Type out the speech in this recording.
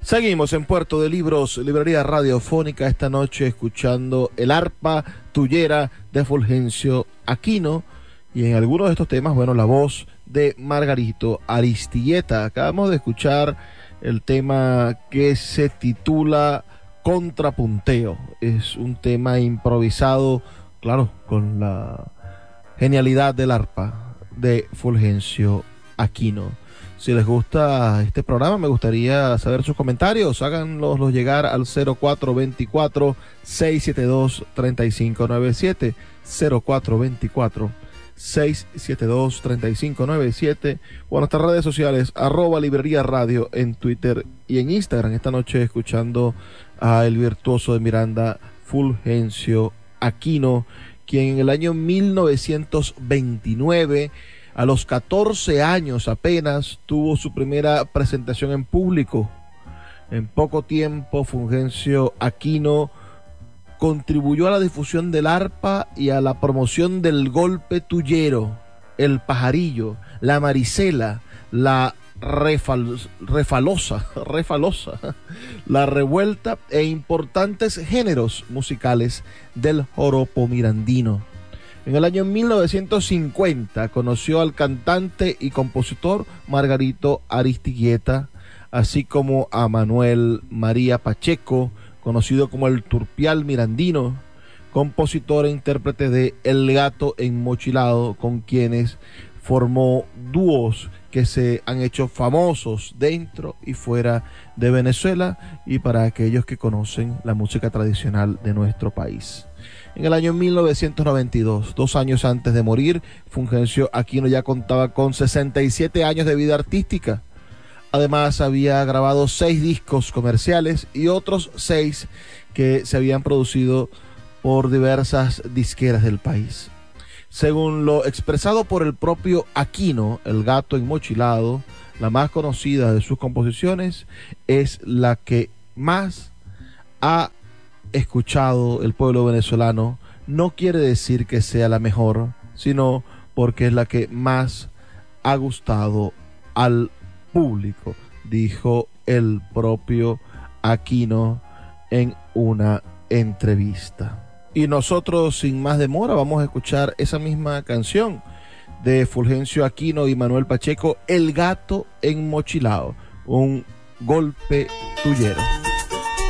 Seguimos en Puerto de Libros, librería radiofónica, esta noche escuchando el arpa tuyera de Fulgencio Aquino y en algunos de estos temas, bueno, la voz de Margarito Aristigueta. Acabamos de escuchar el tema que se titula Contrapunteo. Es un tema improvisado, claro, con la genialidad del arpa de Fulgencio Aquino. Si les gusta este programa, me gustaría saber sus comentarios. Háganlos llegar al 0424-672-3597. 0424-672-3597. O a nuestras redes sociales, @librería radio en Twitter y en Instagram. Esta noche escuchando a el virtuoso de Miranda, Fulgencio Aquino, quien en el año 1929... a los 14 años apenas tuvo su primera presentación en público. En poco tiempo, Fulgencio Aquino contribuyó a la difusión del arpa y a la promoción del golpe tuyero, el pajarillo, la marisela, la refalosa, la revuelta e importantes géneros musicales del joropo mirandino. En el año 1950 conoció al cantante y compositor Margarito Aristigueta, así como a Manuel María Pacheco, conocido como el Turpial Mirandino, compositor e intérprete de El Gato Enmochilado, con quienes formó dúos que se han hecho famosos dentro y fuera de Venezuela y para aquellos que conocen la música tradicional de nuestro país. En el año 1992, 2 años antes de morir, Fulgencio Aquino ya contaba con 67 años de vida artística. Además, había grabado 6 discos comerciales y otros 6 que se habían producido por diversas disqueras del país. Según lo expresado por el propio Aquino, El Gato Enmochilado, la más conocida de sus composiciones, es la que más ha escuchado el pueblo venezolano. No quiere decir que sea la mejor, sino porque es la que más ha gustado al público, dijo el propio Aquino en una entrevista. Y nosotros, sin más demora, vamos a escuchar esa misma canción de Fulgencio Aquino y Manuel Pacheco, El Gato Enmochilado, un golpe tuyero.